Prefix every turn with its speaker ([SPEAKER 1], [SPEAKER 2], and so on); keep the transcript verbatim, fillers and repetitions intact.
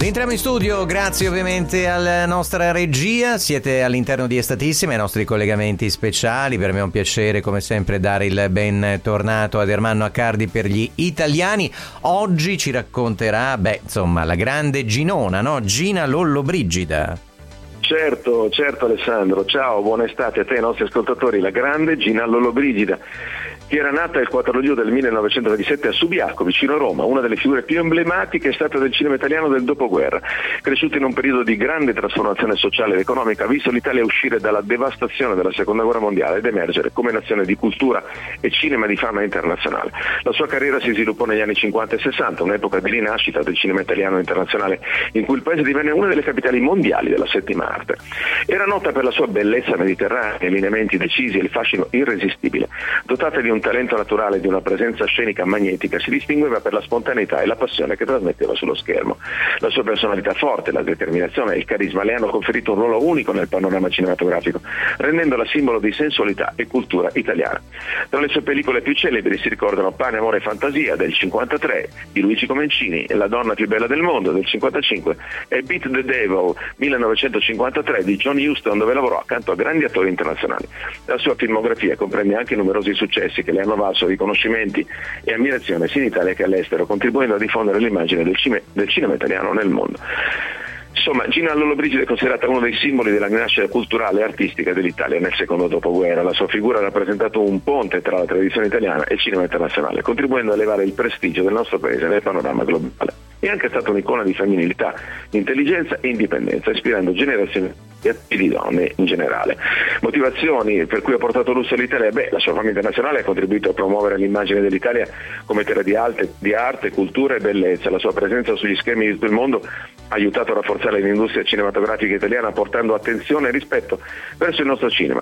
[SPEAKER 1] Entriamo in studio, grazie ovviamente alla nostra regia, siete all'interno di Estatissima, i nostri collegamenti speciali, per me è un piacere come sempre dare il bentornato ad Ermanno Accardi per gli italiani. Oggi ci racconterà, beh insomma, la grande Ginona, no? Gina Lollobrigida.
[SPEAKER 2] Certo, certo Alessandro, ciao, buona estate a te e ai nostri ascoltatori, la grande Gina Lollobrigida, che era nata il quattro luglio del millenovecentoventisette a Subiaco, vicino a Roma, una delle figure più emblematiche è stata del cinema italiano del dopoguerra. Cresciuta in un periodo di grande trasformazione sociale ed economica, ha visto l'Italia uscire dalla devastazione della seconda guerra mondiale ed emergere come nazione di cultura e cinema di fama internazionale. La sua carriera si sviluppò negli anni cinquanta e sessanta, un'epoca di rinascita del cinema italiano internazionale, in cui il paese divenne una delle capitali mondiali della settima arte. Era nota per la sua bellezza mediterranea, i lineamenti decisi e il fascino irresistibile. Dotata di un talento naturale e di una presenza scenica magnetica, si distingueva per la spontaneità e la passione che trasmetteva sullo schermo. La sua personalità forte, la determinazione e il carisma le hanno conferito un ruolo unico nel panorama cinematografico, rendendola simbolo di sensualità e cultura italiana. Tra le sue pellicole più celebri si ricordano Pane, Amore e Fantasia del cinquantatré di Luigi Comencini, La donna più bella del mondo del cinquantacinque e Beat the Devil millenovecentocinquantatré di John Huston, dove lavorò accanto a grandi attori internazionali. La sua filmografia comprende anche numerosi successi che le hanno valso riconoscimenti e ammirazione sia in Italia che all'estero, contribuendo a diffondere l'immagine del, cime, del cinema italiano nel mondo. Insomma, Gina Lollobrigida è considerata uno dei simboli della rinascita culturale e artistica dell'Italia nel secondo dopoguerra. La sua figura ha rappresentato un ponte tra la tradizione italiana e il cinema internazionale, contribuendo a elevare il prestigio del nostro paese nel panorama globale. È anche stata un'icona di femminilità, intelligenza e indipendenza, ispirando generazioni di donne in generale. Motivazioni per cui ha portato lusso all'Italia? Beh, la sua fama internazionale ha contribuito a promuovere l'immagine dell'Italia come terra di arte, di arte, cultura e bellezza. La sua presenza sugli schermi di tutto il mondo ha aiutato a rafforzare l'industria cinematografica italiana, portando attenzione e rispetto verso il nostro cinema.